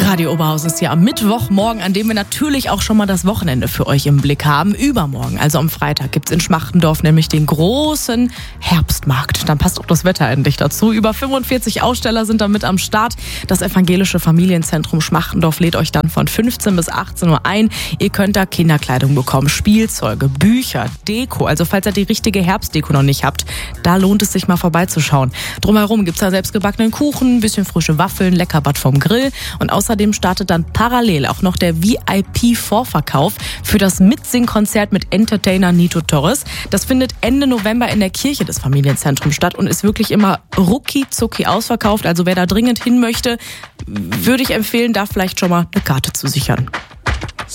Radio Oberhausen ist ja am Mittwochmorgen, an dem wir natürlich auch schon mal das Wochenende für euch im Blick haben. Übermorgen, also am Freitag, gibt's in Schmachtendorf nämlich den großen Herbstmarkt. Dann passt auch das Wetter endlich dazu. Über 45 Aussteller sind da mit am Start. Das evangelische Familienzentrum Schmachtendorf lädt euch dann von 15 bis 18 Uhr ein. Ihr könnt da Kinderkleidung bekommen, Spielzeuge, Bücher, Deko. Also falls ihr die richtige Herbstdeko noch nicht habt, da lohnt es sich mal vorbeizuschauen. Drumherum gibt's da selbstgebackenen Kuchen, ein bisschen frische Waffeln, Leckerbad vom Grill. Und außerdem startet dann parallel auch noch der VIP-Vorverkauf für das Mitsingkonzert mit Entertainer Nito Torres. Das findet Ende November in der Kirche des Familienzentrums statt und ist wirklich immer rucki-zucki ausverkauft. Also wer da dringend hin möchte, würde ich empfehlen, da vielleicht schon mal eine Karte zu sichern.